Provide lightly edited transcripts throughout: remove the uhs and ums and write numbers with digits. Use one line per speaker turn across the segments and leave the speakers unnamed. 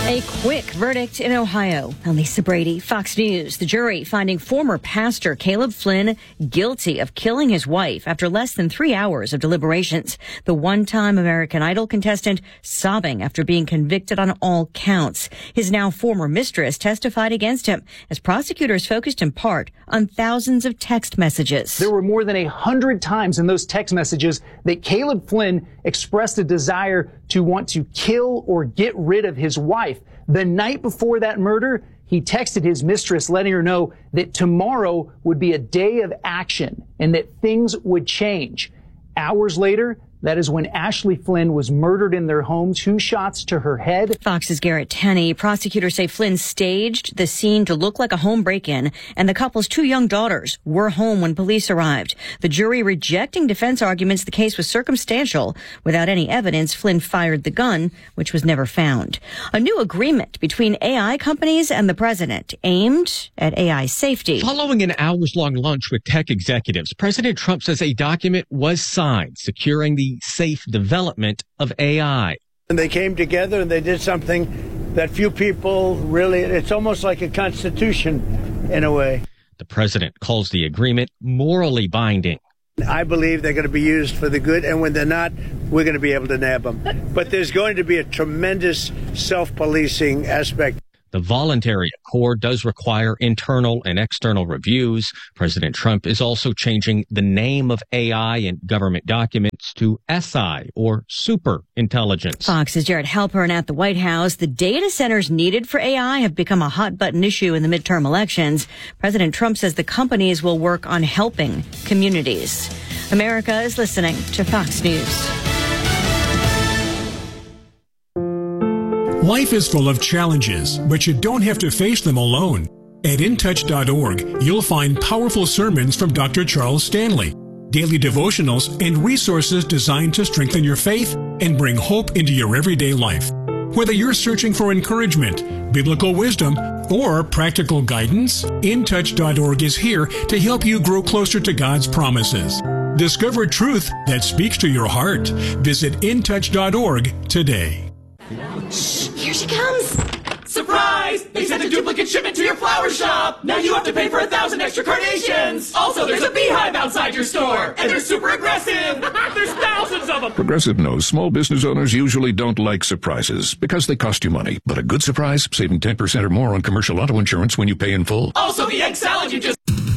A quick verdict in Ohio. I'm Lisa Brady, Fox News. The jury finding former pastor Caleb Flynn guilty of killing his wife after less than 3 hours of deliberations. The one-time American Idol contestant sobbing after being convicted on all counts. His now former mistress testified against him as prosecutors focused in part on thousands of text messages.
There were more than 100 times in those text messages that Caleb Flynn expressed a desire to want to kill or get rid of his wife. The night before that murder, he texted his mistress letting her know that tomorrow would be a day of action and that things would change. Hours later, that is when Ashley Flynn was murdered in their home, 2 shots to her head.
Fox's Garrett Tenney. Prosecutors say Flynn staged the scene to look like a home break-in, and the couple's 2 young daughters were home when police arrived. The jury rejecting defense arguments the case was circumstantial. Without any evidence, Flynn fired the gun, which was never found. A new agreement between AI companies and the president aimed at AI safety.
Following an hours-long lunch with tech executives, President Trump says a document was signed securing the safe development of AI.
And they came together and they did something that few people really, it's almost like a constitution in a way.
The president calls the agreement morally binding.
I believe they're going to be used for the good, and when they're not, we're going to be able to nab them. But there's going to be a tremendous self-policing aspect.
The voluntary accord does require internal and external reviews. President Trump is also changing the name of AI in government documents to SI, or super intelligence.
Fox's Jared Halpern at the White House. The data centers needed for AI have become a hot button issue in the midterm elections. President Trump says the companies will work on helping communities. America is listening to Fox News.
Life is full of challenges, but you don't have to face them alone. At intouch.org, you'll find powerful sermons from Dr. Charles Stanley, daily devotionals, and resources designed to strengthen your faith and bring hope into your everyday life. Whether you're searching for encouragement, biblical wisdom, or practical guidance, intouch.org is here to help you grow closer to God's promises. Discover truth that speaks to your heart. Visit intouch.org today.
Shh, here she comes. Surprise! They sent a duplicate shipment to your flower shop. Now you have to pay for 1,000 extra carnations. Also, there's a beehive outside your store, and they're super aggressive. There's thousands of them.
Progressive knows small business owners usually don't like surprises because they cost you money. But a good surprise, saving 10% or more on commercial auto insurance when you pay in full.
Also, the egg salad you just...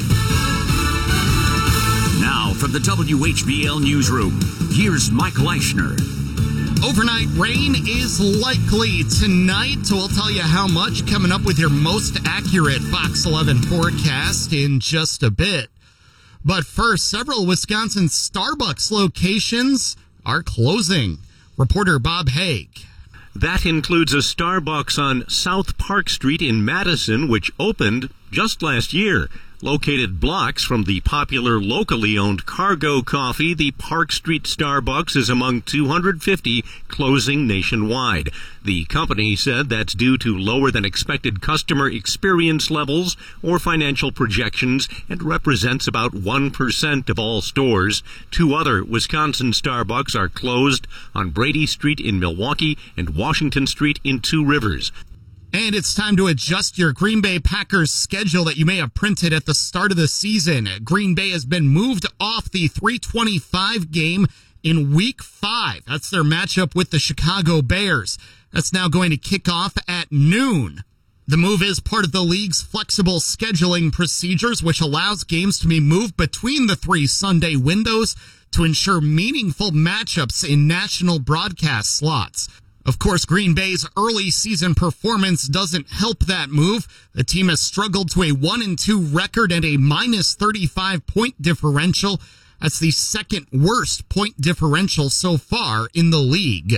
Now, from the WHBL Newsroom, here's Mike Leishner.
Overnight rain is likely tonight, so we'll tell you how much coming up with your most accurate Fox 11 forecast in just a bit. But first, several Wisconsin Starbucks locations are closing. Reporter Bob Haig.
That includes a Starbucks on South Park Street in Madison, which opened just last year. Located blocks from the popular locally owned Cargo Coffee, the Park Street Starbucks is among 250 closing nationwide. The company said that's due to lower than expected customer experience levels or financial projections and represents about 1% of all stores. 2 other Wisconsin Starbucks are closed on Brady Street in Milwaukee and Washington Street in Two Rivers.
And it's time to adjust your Green Bay Packers schedule that you may have printed at the start of the season. Green Bay has been moved off the 3:25 game in Week 5. That's their matchup with the Chicago Bears. That's now going to kick off at noon. The move is part of the league's flexible scheduling procedures, which allows games to be moved between the 3 Sunday windows to ensure meaningful matchups in national broadcast slots. Of course, Green Bay's early season performance doesn't help that move. The team has struggled to a 1-2 record and a minus 35 point differential. That's the second worst point differential so far in the league.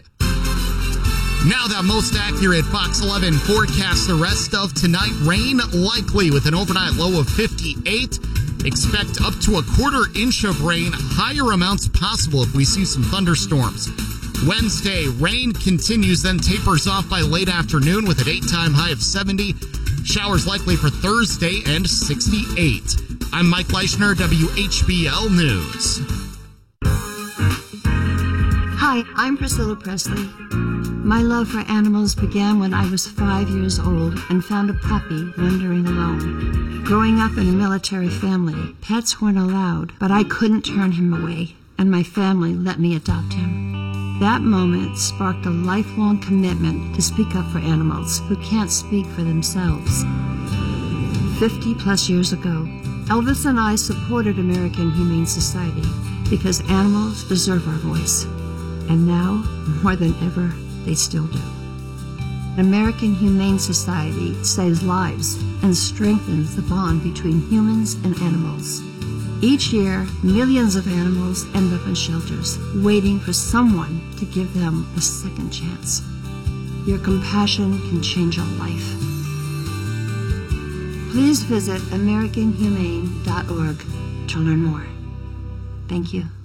Now that most accurate Fox 11 forecast, the rest of tonight, rain likely with an overnight low of 58. Expect up to a 1/4 inch of rain, higher amounts possible if we see some thunderstorms. Wednesday, rain continues, then tapers off by late afternoon with a daytime high of 70. Showers likely for Thursday and 68. I'm Mike Leishner, WHBL News.
Hi, I'm Priscilla Presley. My love for animals began when I was 5 years old and found a puppy wandering alone. Growing up in a military family, pets weren't allowed, but I couldn't turn him away, and my family let me adopt him. That moment sparked a lifelong commitment to speak up for animals who can't speak for themselves. 50 plus years ago, Elvis and I supported American Humane Society because animals deserve our voice. And now, more than ever, they still do. American Humane Society saves lives and strengthens the bond between humans and animals. Each year, millions of animals end up in shelters, waiting for someone to give them a second chance. Your compassion can change a life. Please visit AmericanHumane.org to learn more. Thank you.